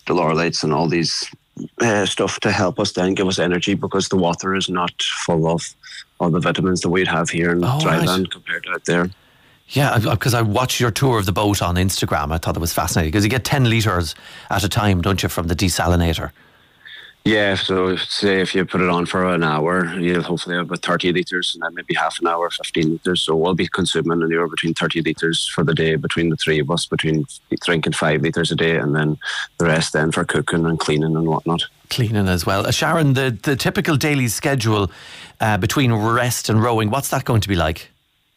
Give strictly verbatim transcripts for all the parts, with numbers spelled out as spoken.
the Lorelites and all these uh, stuff to help us then give us energy, because the water is not full of all the vitamins that we'd have here in oh, dryland right. compared to out there. Yeah, because I watched your tour of the boat on Instagram. I thought it was fascinating, because you get ten litres at a time, don't you, from the desalinator? Yeah, so say if you put it on for an hour, you'll hopefully have about thirty litres, and then maybe half an hour, fifteen litres. So we'll be consuming anywhere between thirty litres for the day between the three of us, between drinking five litres a day, and then the rest then for cooking and cleaning and whatnot. Cleaning as well. Uh, Sharon, the, the typical daily schedule uh, between rest and rowing, what's that going to be like?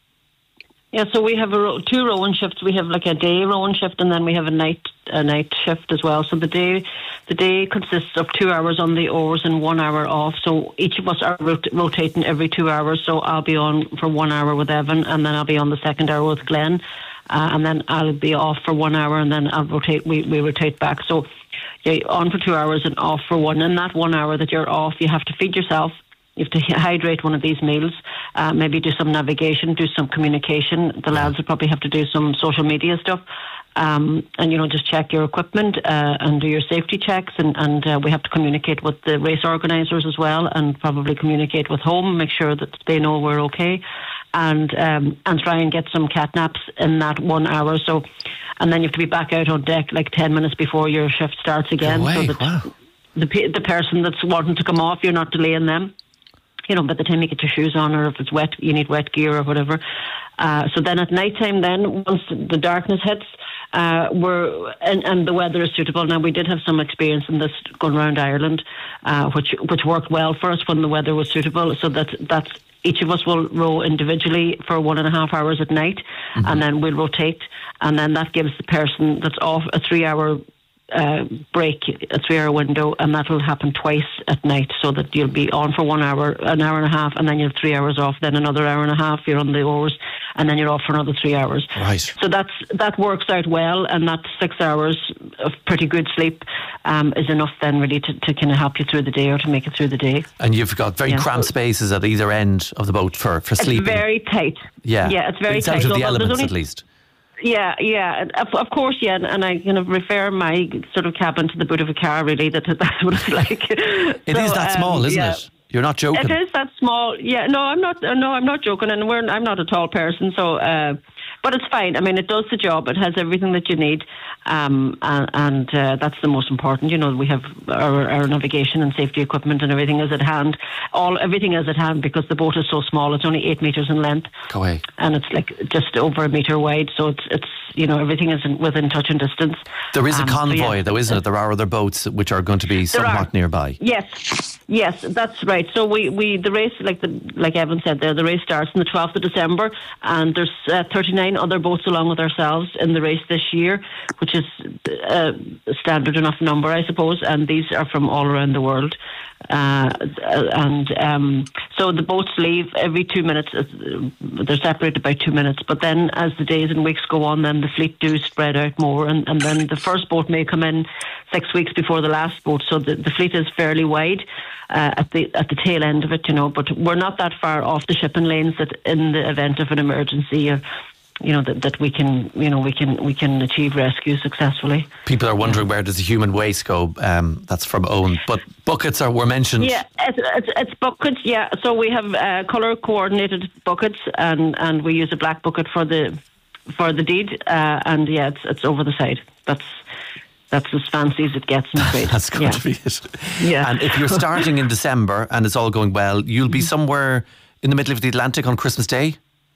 Yeah, so we have a row, two rowing shifts. We have like a day rowing shift, and then we have a night a night shift as well. So the day the day consists of two hours on the oars and one hour off. So each of us are rot- rotating every two hours. So I'll be on for one hour with Evan, and then I'll be on the second hour with Glenn, uh, and then I'll be off for one hour, and then I'll rotate. We we rotate back. So you're on for two hours and off for one. And that one hour that you're off, you have to feed yourself. You have to hydrate one of these meals, uh, maybe do some navigation, do some communication. The lads will probably have to do some social media stuff, um, and, you know, just check your equipment uh, and do your safety checks. And, and uh, we have to communicate with the race organisers as well, and probably communicate with home, make sure that they know we're okay, and um, and try and get some cat naps in that one hour. So, and then you have to be back out on deck like ten minutes before your shift starts again. Away, so that wow. the the person that's wanting to come off, you're not delaying them. You know, by the time you get your shoes on, or if it's wet, you need wet gear or whatever. Uh, so then at night time, then once the darkness hits, uh, we're and, and the weather is suitable. Now, we did have some experience in this going around Ireland, uh, which which worked well for us when the weather was suitable. So that that's each of us will row individually for one and a half hours at night, mm-hmm. and then we'll rotate, and then that gives the person that's off a three-hour Uh, break, a three-hour window, and that will happen twice at night, so that you'll be on for one hour, an hour and a half, and then you have three hours off. Then another hour and a half, you're on the oars, and then you're off for another three hours. Right. So that's that works out well, and that six hours of pretty good sleep um, is enough then really to, to kind of help you through the day, or to make it through the day. And you've got very yeah. cramped spaces at either end of the boat for, for sleeping. It's very tight. Yeah, yeah, it's very it's tight. out of the Although elements only, at least. Yeah, yeah, of, of course, yeah, and, and I kind of refer my sort of cabin to the boot of a car, really, that that's what it's like. It so, is that small, um, isn't yeah. it? You're not joking. It is that small, yeah, no, I'm not, no, I'm not joking, and we're, I'm not a tall person, so, uh, but it's fine. I mean, it does the job, it has everything that you need, um, and, and uh, that's the most important. You know, we have our, our navigation and safety equipment, and everything is at hand. All Everything is at hand, because the boat is so small. It's only eight metres in length. Go away. And it's like just over a metre wide, so it's, it's you know, everything is in, within touch and distance. There is a um, convoy, so yeah, though, isn't it? There are other boats which are going to be somewhat are. nearby. Yes, yes, that's right. So we, we the race, like the like Evan said there, the race starts on the twelfth of December, and there's uh, thirty-nine other boats along with ourselves in the race this year, which is a standard enough number, I suppose, and these are from all around the world. Uh, and um, so the boats leave every two minutes. They're separated by two minutes, but then as the days and weeks go on, then the fleet do spread out more, and, and then the first boat may come in six weeks before the last boat, so the, the fleet is fairly wide uh, at the at the tail end of it, you know, but we're not that far off the shipping lanes that in the event of an emergency, uh, you know, that, that we can, you know, we can we can achieve rescue successfully. People are wondering, where does the human waste go? Um, that's from Owen. But buckets are were mentioned. Yeah, it's, it's, it's buckets. Yeah, so we have uh, colour coordinated buckets, and, and we use a black bucket for the for the deed. Uh, and yeah, it's it's over the side. That's that's as fancy as it gets, I'm afraid. That's going yeah. to be it. Yeah. And if you're starting in December and it's all going well, you'll be somewhere in the middle of the Atlantic on Christmas Day.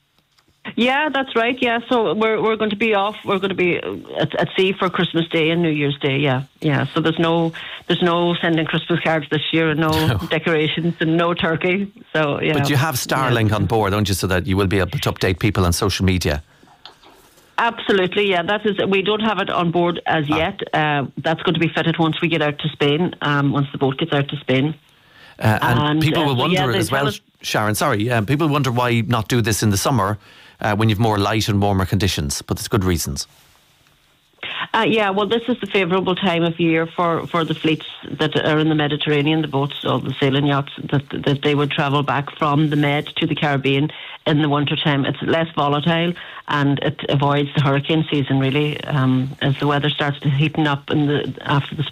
Yeah, that's right. Yeah, so we're we're going to be off. We're going to be at, at sea for Christmas Day and New Year's Day. Yeah, yeah. So there's no there's no sending Christmas cards this year, and no, no. decorations, and no turkey. So yeah. But you have Starlink yeah. on board, don't you, so that you will be able to update people on social media. Absolutely, yeah. That is. We don't have it on board as ah. yet. Uh, that's going to be fitted once we get out to Spain. Um, once the boat gets out to Spain. Uh, and, and people uh, will wonder so yeah, as well, Sharon. Sorry, um, people wonder why not do this in the summer. Uh, when you've more light and warmer conditions, but there's good reasons. Uh, yeah, well, this is the favourable time of year for, for the fleets that are in the Mediterranean, the boats or the sailing yachts, that that they would travel back from the Med to the Caribbean in the winter time. It's less volatile, and it avoids the hurricane season, really, um, as the weather starts to heaten up in the after the